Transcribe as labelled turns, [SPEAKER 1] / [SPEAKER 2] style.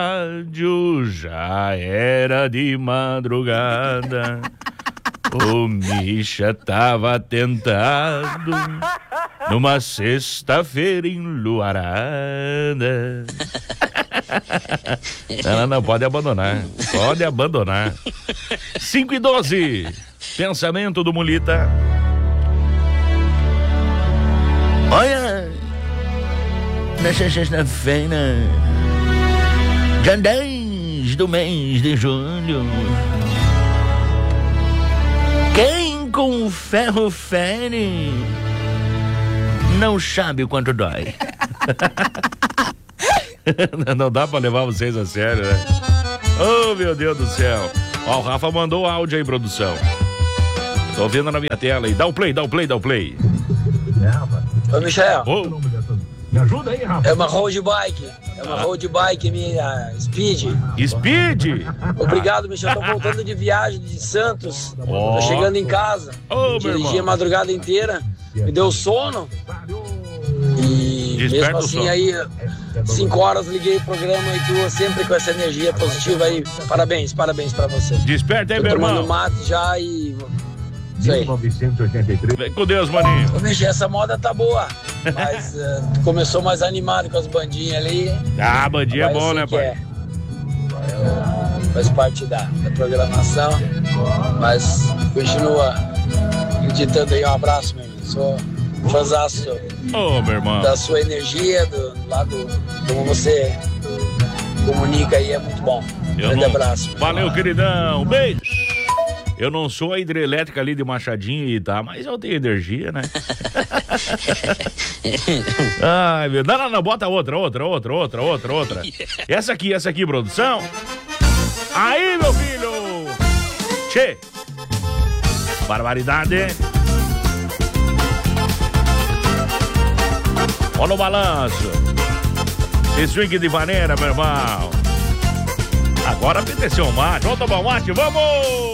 [SPEAKER 1] Já era de madrugada. O Misha tava tentado numa sexta-feira enluarada. Não, pode abandonar. Pode abandonar. 5:12. Pensamento do Mulita.
[SPEAKER 2] Olha, nessa sexta-feira, dia 10 do mês de julho, quem com o ferro fere não sabe o quanto dói.
[SPEAKER 1] Não dá pra levar vocês a sério, né? Oh, meu Deus do céu. Ó, o Rafa mandou áudio aí, produção. Tô vendo na minha tela aí. Dá o play.
[SPEAKER 3] Ô, Michel.
[SPEAKER 1] Oh.
[SPEAKER 4] Me ajuda aí, rapaz.
[SPEAKER 3] É uma road bike. Minha Speed.
[SPEAKER 1] Speed?
[SPEAKER 3] Obrigado, Michel. Tô voltando de viagem de Santos. Tô chegando em casa. Dirigi a madrugada inteira. Me deu sono. E
[SPEAKER 1] Desperta
[SPEAKER 3] mesmo assim aí, 5 horas liguei o programa e tu sempre com essa energia positiva aí. Parabéns pra você.
[SPEAKER 1] Desperta aí, meu irmão.
[SPEAKER 3] Tomando mate já e... Isso aí.
[SPEAKER 4] 1983.
[SPEAKER 1] Vem com Deus, maninho.
[SPEAKER 3] Ô, Michel, essa moda tá boa. Mas começou mais animado com as bandinhas ali.
[SPEAKER 1] Ah, bandinha é bom, né, pai?
[SPEAKER 3] Faz parte da programação. Mas continua acreditando aí. Um abraço, meu amigo. Sou fãzaço
[SPEAKER 1] Ô, meu irmão.
[SPEAKER 3] da sua energia, do lado como você comunica aí, é muito bom. Grande abraço.
[SPEAKER 1] Valeu, queridão. Beijo. Eu não sou a hidrelétrica ali de Machadinho e tá, mas eu tenho energia, né? Ai, meu... Não, bota outra. Essa aqui, produção. Aí, meu filho. Tchê. Barbaridade. Olha o balanço. Esse swing de vaneira, meu irmão. Agora apeteceu um mate. Vamos tomar um mate, vamos!